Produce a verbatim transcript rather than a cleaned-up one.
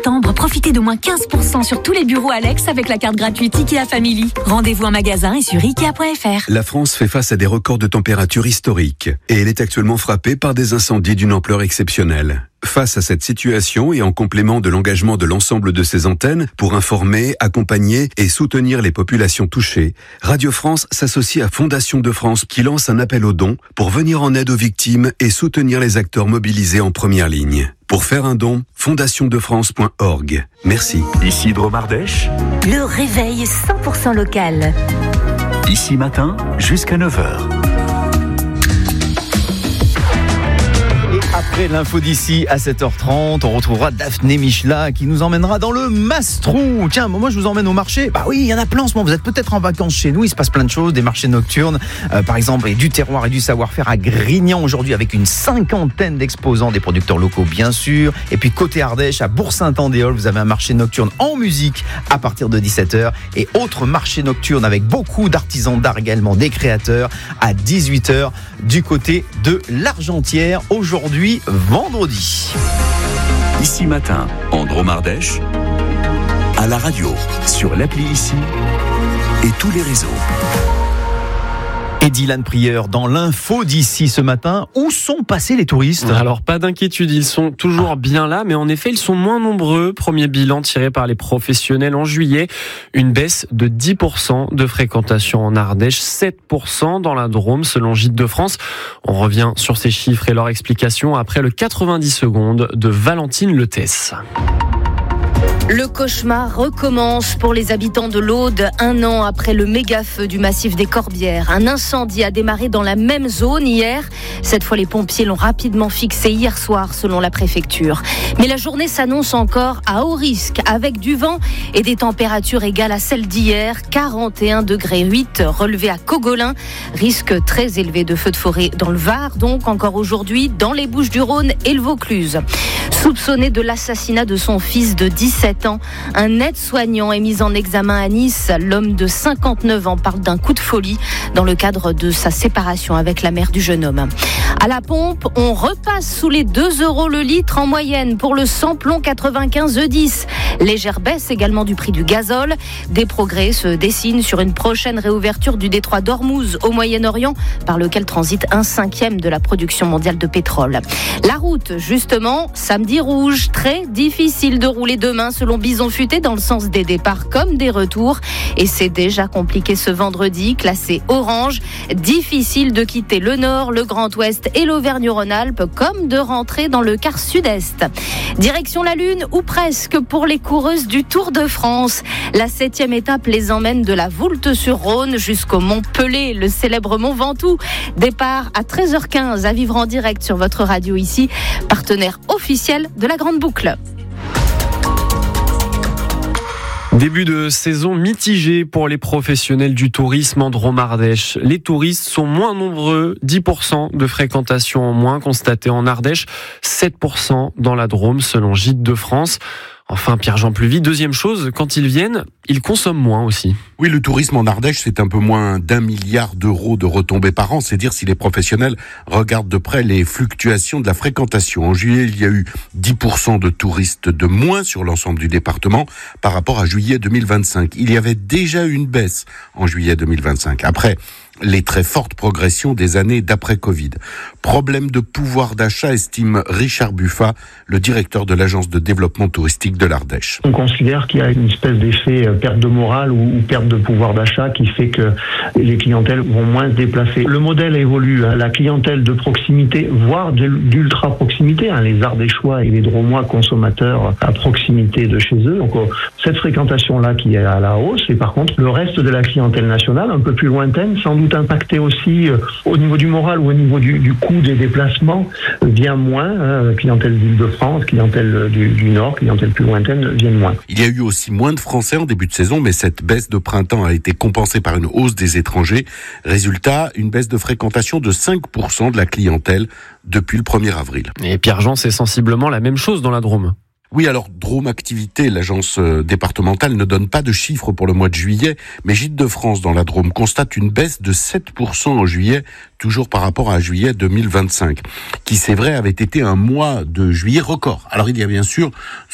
septembre, profitez de moins quinze pour cent sur tous les bureaux Alex avec la carte gratuite IKEA Family. Rendez-vous en magasin et sur ikea point f r. La France fait face à des records de température historiques et elle est actuellement frappée par des incendies d'une ampleur exceptionnelle. Face à cette situation et en complément de l'engagement de l'ensemble de ses antennes pour informer, accompagner et soutenir les populations touchées, Radio France s'associe à Fondation de France qui lance un appel aux dons pour venir en aide aux victimes et soutenir les acteurs mobilisés en première ligne. Pour faire un don, fondation de france point org. Merci. Ici Drôme Ardèche. Le réveil cent pour cent local. Ici matin jusqu'à neuf heures. Après l'info d'ici à sept heures trente, on retrouvera Daphné Michela qui nous emmènera dans le Mastrou. Tiens, moi je vous emmène au marché. Bah oui, il y en a plein en ce moment. Vous êtes peut-être en vacances chez nous, il se passe plein de choses, des marchés nocturnes. Euh, par exemple, et du terroir et du savoir-faire à Grignan aujourd'hui avec une cinquantaine d'exposants, des producteurs locaux bien sûr. Et puis côté Ardèche, à Bourg-Saint-Andéol, vous avez un marché nocturne en musique à partir de dix-sept heures. Et autre marché nocturne avec beaucoup d'artisans d'art également, des créateurs à dix-huit heures du côté de l'Argentière. Aujourd'hui, vendredi. Ici matin, en Drôme Ardèche, à la radio, sur l'appli Ici et tous les réseaux. Et Dylan Prieur dans l'info d'ici ce matin. Où sont passés les touristes ? Alors pas d'inquiétude, ils sont toujours bien là, mais en effet ils sont moins nombreux. Premier bilan tiré par les professionnels en juillet, une baisse de dix pour cent de fréquentation en Ardèche, sept pour cent dans la Drôme selon Gîtes de France. On revient sur ces chiffres et leur explication après le quatre-vingt-dix secondes de Valentine Letès. Le cauchemar recommence pour les habitants de l'Aude, un an après le méga-feu du massif des Corbières. Un incendie a démarré dans la même zone hier. Cette fois, les pompiers l'ont rapidement fixé hier soir, selon la préfecture. Mais la journée s'annonce encore à haut risque, avec du vent et des températures égales à celles d'hier. quarante et un degrés huit relevés à Cogolin. Risque très élevé de feux de forêt dans le Var, donc encore aujourd'hui, dans les Bouches-du-Rhône et le Vaucluse. Soupçonné de l'assassinat de son fils de dix-sept ans, un aide-soignant est mis en examen à Nice. L'homme de cinquante-neuf ans parle d'un coup de folie dans le cadre de sa séparation avec la mère du jeune homme. À la pompe, on repasse sous les deux euros le litre en moyenne pour le samplon quatre-vingt-quinze E dix. Légère baisse également du prix du gazole. Des progrès se dessinent sur une prochaine réouverture du détroit d'Ormuz au Moyen-Orient, par lequel transite un cinquième de la production mondiale de pétrole. La route, justement, samedi rouge, très difficile de rouler demain selon Bison Futé dans le sens des départs comme des retours. Et c'est déjà compliqué ce vendredi, classé orange. Difficile de quitter le nord, le Grand Ouest et l'Auvergne-Rhône-Alpes, comme de rentrer dans le quart sud-est. Direction la Lune, ou presque, pour les coureuses du Tour de France. La septième étape les emmène de la Voulte-sur-Rhône jusqu'au Mont Pelé, le célèbre Mont Ventoux. Départ à treize heures quinze à vivre en direct sur votre radio ici, partenaire officiel de la Grande Boucle. Début de saison mitigé pour les professionnels du tourisme en Drôme Ardèche. Les touristes sont moins nombreux, dix pour cent de fréquentation en moins constatée en Ardèche, sept pour cent dans la Drôme selon Gîtes de France. Enfin, Pierre-Jean Pluvy, deuxième chose, quand ils viennent, ils consomment moins aussi. Oui, le tourisme en Ardèche, c'est un peu moins d'un milliard d'euros de retombées par an. C'est dire si les professionnels regardent de près les fluctuations de la fréquentation. En juillet, il y a eu dix pour cent de touristes de moins sur l'ensemble du département par rapport à juillet deux mille vingt-cinq. Il y avait déjà une baisse en juillet deux mille vingt-cinq. Après les très fortes progressions des années d'après-Covid. Problème de pouvoir d'achat, estime Richard Buffat, le directeur de l'agence de développement touristique de l'Ardèche. On considère qu'il y a une espèce d'effet perte de morale ou, ou perte de pouvoir d'achat qui fait que les clientèles vont moins se déplacer. Le modèle évolue, hein. La clientèle de proximité, voire d'ultra-proximité, hein. Les Ardéchois et les Dromois consommateurs à proximité de chez eux. Donc cette fréquentation-là qui est à la hausse, et par contre le reste de la clientèle nationale, un peu plus lointaine, sans doute impacté aussi euh, au niveau du moral ou au niveau du, du coût des déplacements, euh, vient moins. Hein, clientèle d'Île-de-France, clientèle du, du Nord, clientèle plus lointaine, viennent moins. Il y a eu aussi moins de Français en début de saison, mais cette baisse de printemps a été compensée par une hausse des étrangers. Résultat, une baisse de fréquentation de cinq pour cent de la clientèle depuis le premier avril. Et Pierre-Jean, c'est sensiblement la même chose dans la Drôme. Oui, alors Drôme Activité, l'agence départementale, ne donne pas de chiffres pour le mois de juillet, mais Gîtes de France dans la Drôme constate une baisse de sept pour cent en juillet, toujours par rapport à juillet deux mille vingt-cinq, qui c'est vrai avait été un mois de juillet record. Alors il y a bien sûr